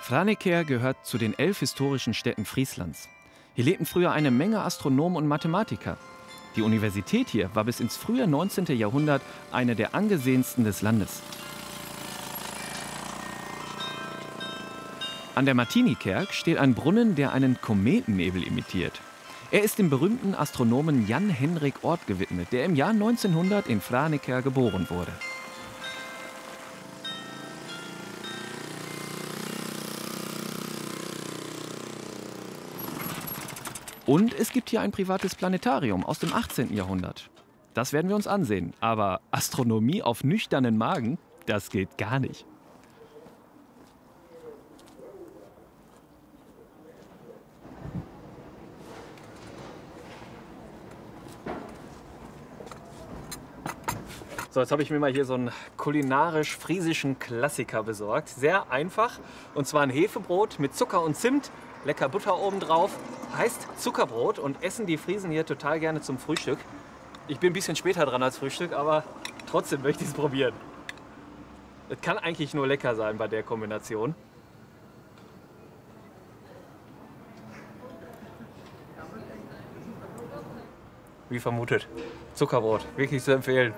Franeker gehört zu den 11 historischen Städten Frieslands. Hier lebten früher eine Menge Astronomen und Mathematiker. Die Universität hier war bis ins frühe 19. Jahrhundert eine der angesehensten des Landes. An der Martinikerk steht ein Brunnen, der einen Kometennebel imitiert. Er ist dem berühmten Astronomen Jan Henrik Oort gewidmet, der im Jahr 1900 in Franeker geboren wurde. Und es gibt hier ein privates Planetarium aus dem 18. Jahrhundert. Das werden wir uns ansehen. Aber Astronomie auf nüchternen Magen, das geht gar nicht. So, jetzt habe ich mir mal hier so einen kulinarisch-friesischen Klassiker besorgt. Sehr einfach. Und zwar ein Hefebrot mit Zucker und Zimt. Lecker Butter obendrauf. Heißt Zuckerbrot und essen die Friesen hier total gerne zum Frühstück. Ich bin ein bisschen später dran als Frühstück, aber trotzdem möchte ich es probieren. Es kann eigentlich nur lecker sein bei der Kombination. Wie vermutet. Zuckerbrot. Wirklich zu empfehlen.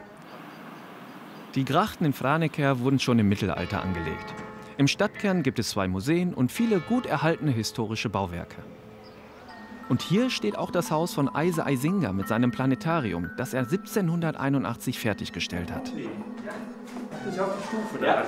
Die Grachten in Franeker wurden schon im Mittelalter angelegt. Im Stadtkern gibt es 2 Museen und viele gut erhaltene historische Bauwerke. Und hier steht auch das Haus von Eise Eisinger mit seinem Planetarium, das er 1781 fertiggestellt hat. Ich auf die Stufe. Ja.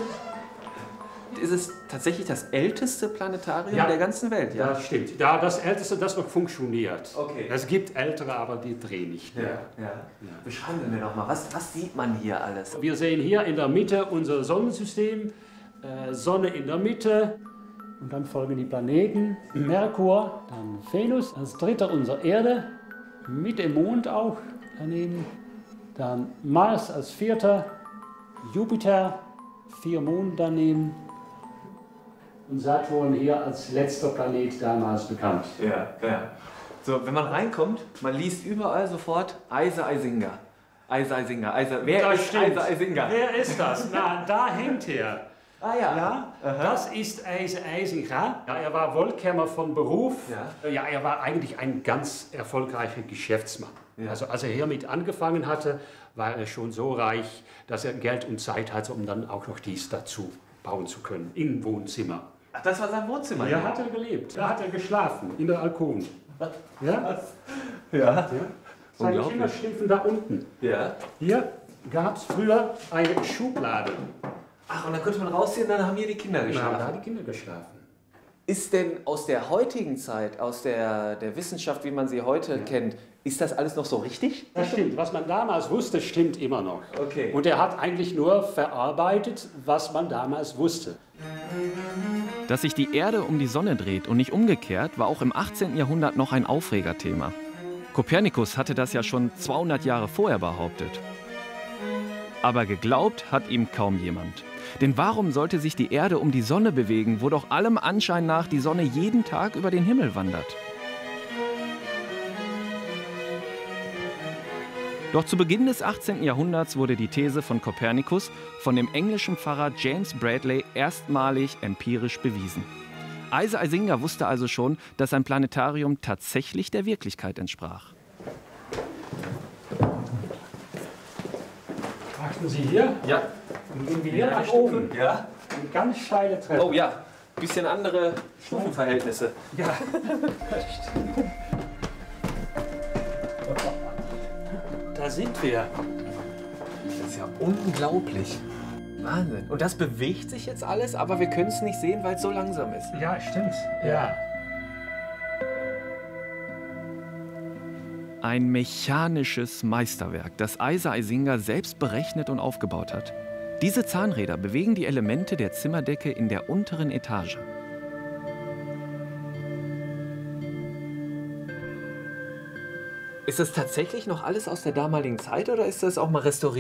Ist es tatsächlich das älteste Planetarium der ganzen Welt? Ja, das stimmt. Ja, das älteste, das noch funktioniert. Okay. Es gibt ältere, aber die drehen nicht mehr. Ja. Beschreiben wir mir doch mal, was sieht man hier alles? Wir sehen hier in der Mitte unser Sonnensystem, Sonne in der Mitte. Und dann folgen die Planeten, Merkur, dann Venus, als dritter unsere Erde, mit dem Mond auch daneben. Dann Mars als vierter, Jupiter, 4 Monde daneben. Und Saturn hier als letzter Planet damals bekannt. Ja. So, wenn man reinkommt, man liest überall sofort Eise Eisinger. Eise Eisinger. Wer ist Eise Eisinger? Wer ist das? Na, da hängt er. Ah ja. Ja, das ist Eise Eisinger. Ja, er war Wollkämmer von Beruf. Ja, er war eigentlich ein ganz erfolgreicher Geschäftsmann. Ja. Also als er hiermit angefangen hatte, war er schon so reich, dass er Geld und Zeit hatte, um dann auch noch dies dazu bauen zu können, im Wohnzimmer. Ach, das war sein Wohnzimmer? Ja, hat er gelebt. Da hat er geschlafen, in der Alkoven. Ja? Ja. Seine Kinder schliefen da unten. Ja. Hier gab es früher eine Schublade. Ach, und dann konnte man rausziehen und dann haben hier die Kinder geschlafen? Da haben die Kinder geschlafen. Ist denn aus der heutigen Zeit, aus der Wissenschaft, wie man sie heute kennt, ist das alles noch so richtig? Das stimmt. Was man damals wusste, stimmt immer noch. Okay. Und er hat eigentlich nur verarbeitet, was man damals wusste. Dass sich die Erde um die Sonne dreht und nicht umgekehrt, war auch im 18. Jahrhundert noch ein Aufregerthema. Kopernikus hatte das ja schon 200 Jahre vorher behauptet. Aber geglaubt hat ihm kaum jemand. Denn warum sollte sich die Erde um die Sonne bewegen, wo doch allem Anschein nach die Sonne jeden Tag über den Himmel wandert? Doch zu Beginn des 18. Jahrhunderts wurde die These von Kopernikus von dem englischen Pfarrer James Bradley erstmalig empirisch bewiesen. Eise Eisinger wusste also schon, dass sein Planetarium tatsächlich der Wirklichkeit entsprach. Achten Sie hier? Ja. Dann gehen wir hier nach oben. Ja. Eine ganz steile Treppe. Oh ja, bisschen andere Stufenverhältnisse. Ja. Da sind wir. Das ist ja unglaublich. Wahnsinn. Und das bewegt sich jetzt alles, aber wir können es nicht sehen, weil es so langsam ist. Ja, stimmt. Ja. Ein mechanisches Meisterwerk, das Eise Eisinger selbst berechnet und aufgebaut hat. Diese Zahnräder bewegen die Elemente der Zimmerdecke in der unteren Etage. Ist das tatsächlich noch alles aus der damaligen Zeit oder ist das auch mal restauriert?